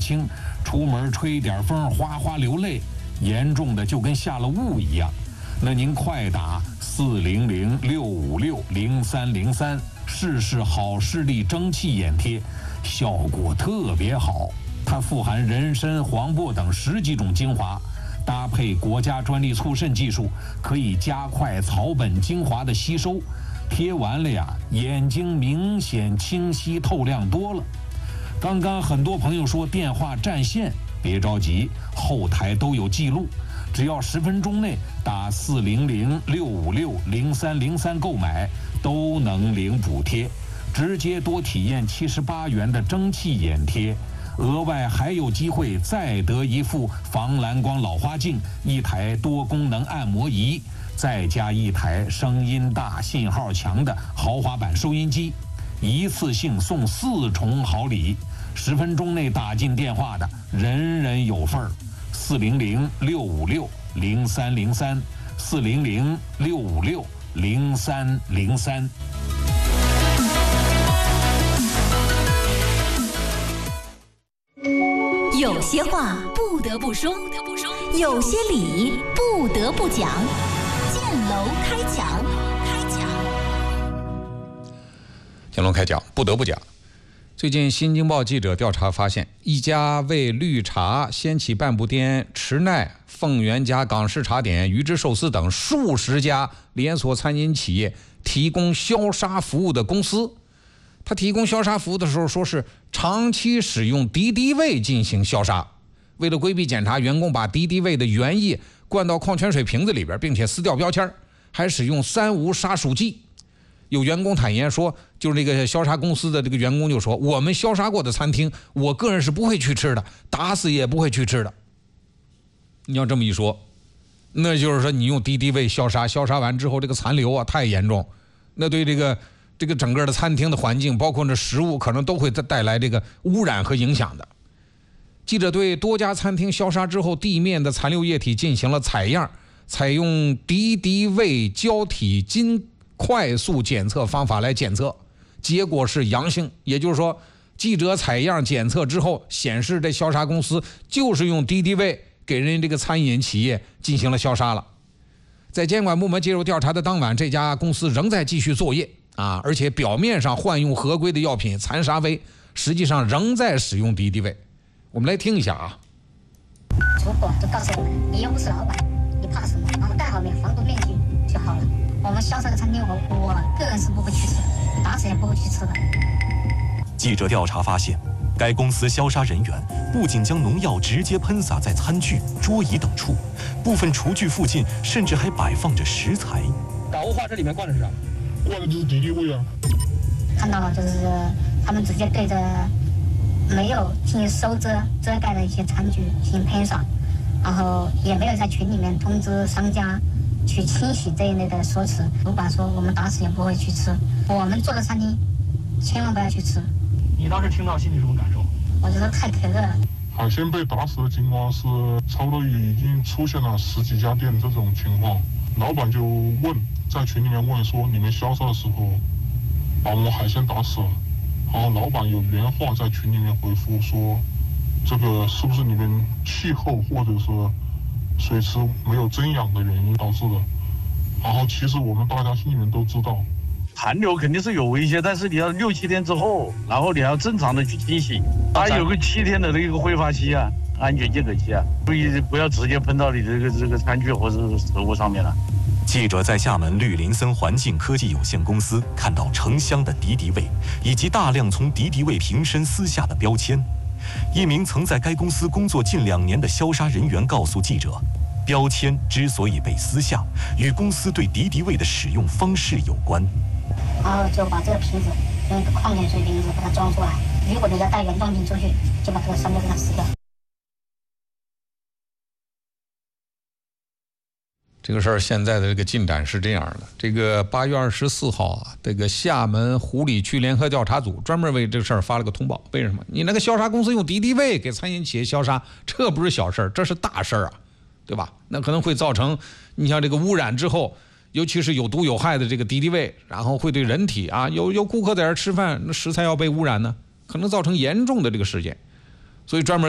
清，出门吹点风哗哗流泪，严重的就跟下了雾一样。那您快打400-656-0303试试好视力蒸汽眼贴，效果特别好。它富含人参、黄柏等10几种精华，搭配国家专利促渗技术，可以加快草本精华的吸收。贴完了呀，眼睛明显清晰透亮多了。刚刚很多朋友说电话占线，别着急，后台都有记录。只要10分钟内打400-656-0303购买，都能领补贴，直接多体验78元的蒸汽眼贴，额外还有机会再得一副防蓝光老花镜、1台多功能按摩仪，再加1台声音大、信号强的豪华版收音机，一次性送4重好礼。10分钟内打进电话的，人人有份儿。400-656-0303，400-656-0303。 有些话不得不说，有些理不得不讲。建楼开讲， 建楼开讲不得不讲。最近新京报记者调查发现，一家为绿茶、掀起半步颠、池奈、凤元家、港式茶点、鱼之寿司等数十家连锁餐饮企业提供消杀服务的公司，他提供消杀服务的时候说是长期使用敌敌畏进行消杀。为了规避检查，员工把敌敌畏的原液灌到矿泉水瓶子里边，并且撕掉标签，还使用3无杀鼠剂。有员工坦言说，就是这个消杀公司的这个员工就说，我们消杀过的餐厅，我个人是不会去吃的，打死也不会去吃的。你要这么一说，那就是说你用敌敌畏消杀，消杀完之后这个残留啊太严重，那对这个整个的餐厅的环境，包括这食物，可能都会带来这个污染和影响的。记者对多家餐厅消杀之后地面的残留液体进行了采样，采用敌敌畏胶体金快速检测方法来检测，结果是阳性。也就是说，记者采样检测之后显示，这消杀公司就是用敌敌畏给人这个餐饮企业进行了消杀了。在监管部门介入调查的当晚，这家公司仍在继续作业啊，而且表面上换用合规的药品残杀威，实际上仍在使用敌敌畏。我们来听一下啊。 出货都告诉我们，你又不是老板，你怕什么？然后戴好防毒面具就好了。我们销售的餐厅，我个人是不会去吃，打死也不会去吃的。 记者调查发现，该公司消杀人员不仅将农药直接喷洒在餐具、桌椅等处，部分厨具附近甚至还摆放着食材。 搞物化这里面灌的是啥？ 灌的就是敌敌畏啊！ 看到了，就是他们直接对着没有进行收遮盖的一些餐具进行喷洒，然后也没有在群里面通知商家去清洗这一类的说辞。主管说我们打死也不会去吃，我们做的餐厅千万不要去吃。 你当时听到心里什么感受？ 我觉得太可乐了。 海鲜被打死的情况是差不多已经出现了10几家店这种情况，老板就问，在群里面问说，你们销售的时候把我们海鲜打死了，然后老板有原话在群里面回复说，这个是不是你们气候或者是水池没有增氧的原因导致的？然后其实我们大家心里面都知道， 残留肯定是有危险，但是你要6、7天之后，然后你要正常的去清洗，它有个7天的那个挥发期啊，安全间隔期啊，不要直接喷到你这个餐具或者是食物上面了。 记者在厦门绿林森环境科技有限公司看到成箱的敌敌畏，以及大量从敌敌畏瓶身撕下的标签。一名曾在该公司工作近2年的消杀人员告诉记者，标签之所以被撕下，与公司对敌敌畏的使用方式有关。 然后就把这个瓶子，用一个矿泉水瓶子把它装出来。如果你要带原装瓶出去，就把这个上面给它撕掉。 这个事儿现在的这个进展是这样的，这个8月24号啊，这个厦门湖里区联合调查组专门为这个事儿发了个通报。为什么？你那个消杀公司用敌敌畏给餐饮企业消杀，这不是小事儿，这是大事儿啊，对吧？那可能会造成，你像这个污染之后，尤其是有毒有害的这个敌敌畏，然后会对人体啊，有顾客在这儿吃饭，那食材要被污染呢，可能造成严重的这个事件，所以专门